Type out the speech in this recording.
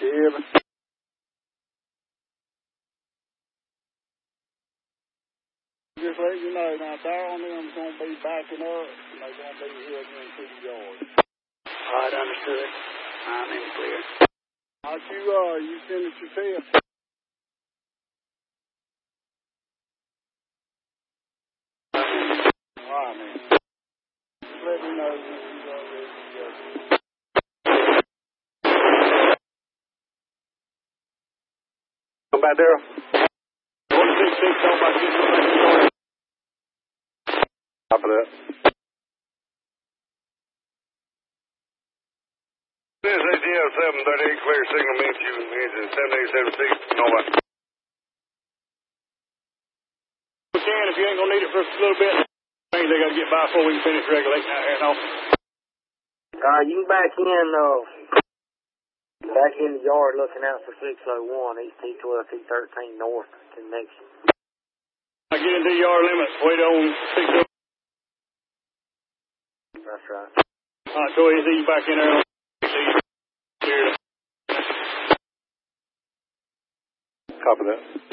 Yeah. Just let you know, now Darryl and them's going to be backing up, and they're going to be heading into the yard. All right, understood. I'm in the clear. How'd you finish your test? All right, man. Just let me know when you are ready to go. Come back, Darryl. 166 on my kitchen. Top of that. This is ATL 738, clear signal, meet you, engine 7876, Nova. We can, if you ain't gonna need it for a little bit. Things they gotta get by before we can finish regulating out here and all. You can back in the yard looking out for 601, East T12, T13 North connection. I get into the yard limits, wait on 601. That's right. All right, so he's back in there. Copy that.